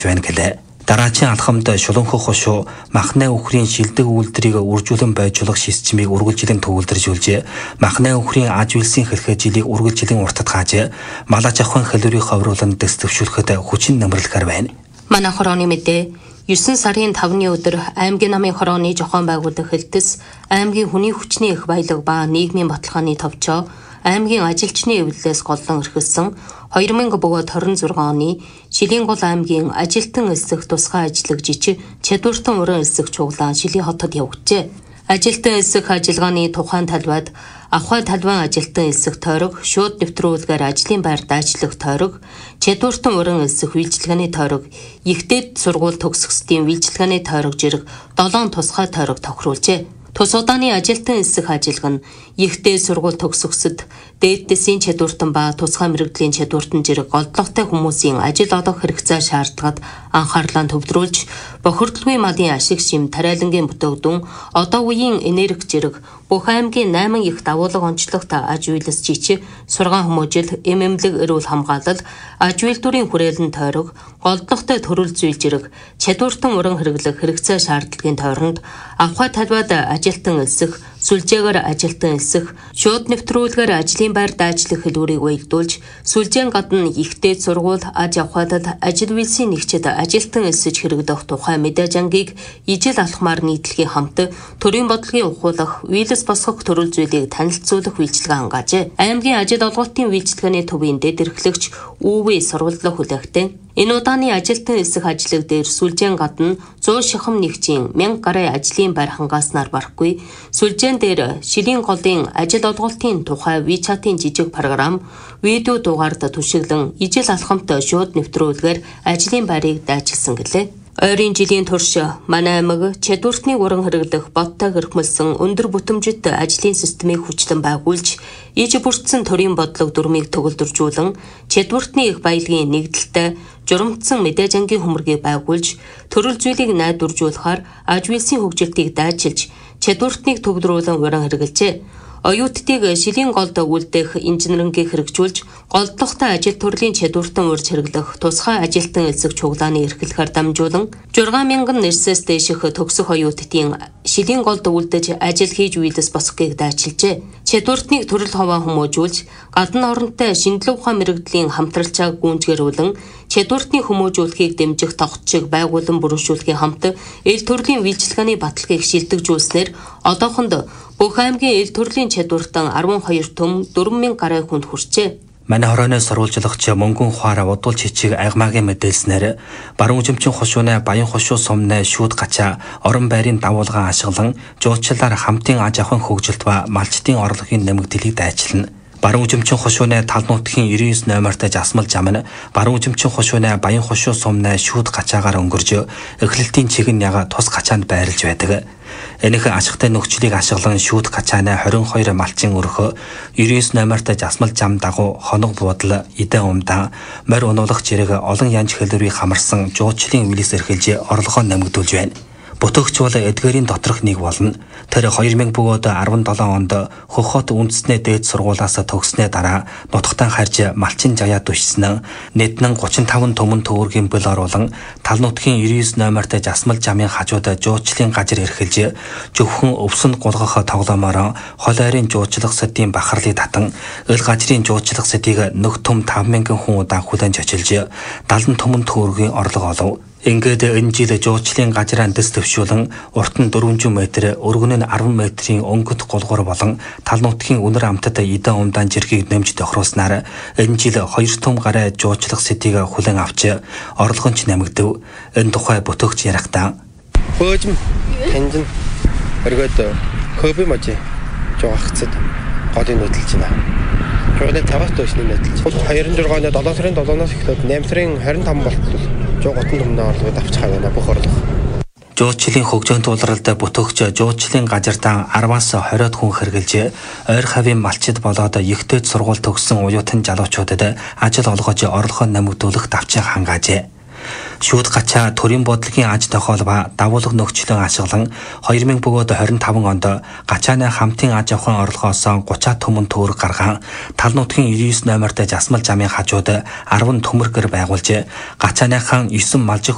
байна гэлээ. Дараачийн алхамд шулуунхөх хошуу махны өхрийн шилдэг үйлдвэрийг үржүүлэн байжуулах системийг үргэлжлэн төвлөржүүлж, махны өхрийн аж үйлсийн хэрхээжилийг үргэлжлэн уртад хааж, мал аж ахуйн хэлбэрийг ховруулан дэс төвшүүлэхэд хүчин нэмэрлэхээр байна. Манай хорооны мэдээ 9 сарын 5-ны өдөр аймгийн намын хорооны зохион байгуулах хэлтэс, аймгийн хүний хүчний их баялаг ба нийгмийн баталгааны товчоо, аймгийн ажилчны эвлэлээс голлон эрхэлсэн 2026 оны Шилийн гол аймгийн ажилтан элсэх тусгай ажиллагчид Чадвартан уран элсэх чуглаан Шилийн хотод явжээ. Ажилтан элсэх ажиллагааны тухайн талбайд Авхай талбайн ажилтан элсэх тойрог, шууд нэвтрүүлгээр ажлын байрт ажиллах тойрог, Чадвартан уран элсэх үйлчилгээний тойрог, Ихтэйд сургууль төгсгчдийн үйлчилгээний тойрог зэрэг 7 тусгай тойрог тохируулжээ. Тус удааны ажилтан элсэх ажиллагаа нь Ихтэйд сургууль төгсгчд, дээд дэсийн чадвартан ба тусгай мэрэгдлийн чадвартан зэрэг голдлоготой хүмүүсийн ажил олох хэрэгцээ шаардлагад анхаарлаа төвлөрүүлж, бохирдолгүй малын ашиг шим тариалангийн бүтээгдэхүүн, одоо үеийн энерги зэрэг бүх аймгийн 8 их дагуулга онцлогт аж үйлс жич, сургаан хүмүүжил, эмэмлэг эрүүл хамгаалал, аж үйлдвэрийн хүрээлэн тойрог, голдлоготой төрөл зүйл зэрэг чадвартан уран хэрэглэх хэрэгцээ шаардлагын тойронд Авхай талбайд ажилтан элсэх, сүлжээгээр ажилтан элсэх, шууд нэвтрүүлгээр ажлын байрт ажиллах хэлбэрийг уялдуулж, сүлжээн гадна Ихтэйд сургууль, аж ахуйдад ажил үйлсийн нэгчид ажилтан элсэж хэрэгдэх тухай мэдээж ангийг ижил алхмаар нийтлэхийн хамт төрийн бодлогын ухуулах, үйлс босгох төрөл зүйлийг танилцуулах үйлчилгээ хангаажээ. Аймгийн ажил олголтын үйлчилгээний төвийн дэд эрхлэгч УВ сурвалжлах хүлээгтэн энэ удааны ажилтан элсэх ажлаг дээр сүлжээн гадна 100 шахам нэгжийн 1000 гарын ажлын байр хангааснаар барахгүй, сүлжээн дээр Шилийн голын ажил олголтын тухай WeChat-ийн жижиг програм, видео дугаард түшиглэн ижил алхамт шууд нэвтрүүлгээр ажлын байрыг дайчилсан гэлээ. Ойрын жилийн турш манай аймаг чадвартны уран хэрэглэх бодтой хэрхмэлсэн өндөр бүтэмжит ажлын системийг хүчлэн байгуулж, иж бүрдсэн төрийн бодлого дүрмийг төгөлдржүүлэн, чадвартны их баялагын нэгдэлтэй журамтсан мэдээж ангийн хөмөргийг байгуулж, төрөл зүйлийг найдваржуулахаар аж үйлсийн хөгжилтийг дайчилж, чадвартныг төвлөрүүлэн уран хэрэгэлжээ. Оюутдыг Шилийн голд үлдэх инженерингийг хэрэгжүүлж, голдлоготой ажил төрлийн чадвартан урьж хэрэглэх тусгай ажилтан элсэх чуглааны эрхлэхээр дамжуулан 6000 нэрсээс дээших төгсөх оюутдын Шилийн голд үлдэж ажил хийж үйлс босгохыг дайчилжээ. Чадвартныг төрөл ховоо хүмүүжүүлж, гадна оронтой шинжилгээ ухаан мэрэгдлийн хамтралчааг гүйцгэрүүлэн, чадвартны хүмүүжүүлэхийг дэмжих тогтчийг байгуулан бүрэлдэхүүнийн хамт эл төрлийн үйлчилгээний баталгааг шилдэгжүүлснээр одоохонд бүх аймгийн эл төрлийн чадвартан 12 төм 4000 гарын хүнд хүрчээ. Манай хорооны сурвалжлагч мөнгөн ухаараа удуулж хичээг агмаагийн мэдээлснээр баруун үзэмчин хошууны баян хошуу сумны шүүд гачаа орон байрын дагуулган ашиглан жуулчлалаар хамтын аж ахуйн хөгжилт ба малчдын орлогын нэмэгдлийг дайчилна. Баруун үзэмчин хошууны тал нутгийн 99 номертой жасмал зам нь баруун үзэмчин хошууны баян хошуу сумны шүүд гачаагаар өнгөрж эхлэлтийн чиг нь яга тус гачаанд байрлаж байдаг. Энэхүү ашигтай нөхцөлийг ашиглан шүүд гачааны 22 малчин өрхөө 99 номертой жасмал зам дагуу хоног буудал, эдэн умдаа, морь унуулах зэрэг олон янз хэлбэрийг хамарсан жуулчлалын үйлс эрхэлж орлогоо нэмэгдүүлж байна. Бүтээгч бол эдгээрийн доторх нэг болно. Тэр 2017 онд Хөхот үндэснээ дээд сургуулиас төгснээ дараа нутагтаа харж малчин жаяа түшсэн нэднэн 35 төмөн төгрөгийн бэл оруулан тал нутгийн 99 номертой жасмал замын хажууд жуулчлалын газар эрхэлж зөвхөн өвсөн гулгах тоглоомоор хол ойрын жуулчлах сэдийн бахарлыг татан эл газрын жуулчлах сэдийг нэг төм 5000 хүн удаа хүлэн чочилж 70 төмөн төгрөгийн орлого олов. Ингээд энэ жил жуулчлалын газраа дэс төвшүүлэн урт нь 400 м, өргөн нь 10 м-ийн өнгөт гулгуур болон тал нутгийн үнэр амтад эдэн умдаан жиргийг нэмж тохируулснаар энэ жил 2 том гараа жуулчлах сэдийг хүлэн авч орлого нь нэмэгдэв. Энэ тухай бүтээгч ярихдаа хөөжм тэнжин өргөд хөөбий мажи жоохцод голын хөдөлж байна. Жуулын таваас төсний нэдэлж 26 оны 7 сарын 7-наас эхлээд 8 сарын 25 болтол жуулготын төмнөө орлогод авчих хавьяана бүх орлого. Жуулчлалын хөгжөөнд тулралд бүтээгч жуулчлалын газартаа 10-аас 20-од хүн хэрглэж ойр хавийн малчид болоод Ихтэйд сургууль төгссөн уюутан залуучуудад ажил олгож орлогоо нэмэгдүүлэх давчийг хангаажээ. Шүүд гачаа төрийн бодлогын аж тохиол ба дагуулга нөхцөлөө ашиглан 2025 онд гачааны хамтын аж ахуйн орлогоос 30 төмөн төгрөг гаргаан тал нутгийн 99 номертой жасмал замын хажууд 10 төмөр гэр байгуулж гачааныхан 9 малжих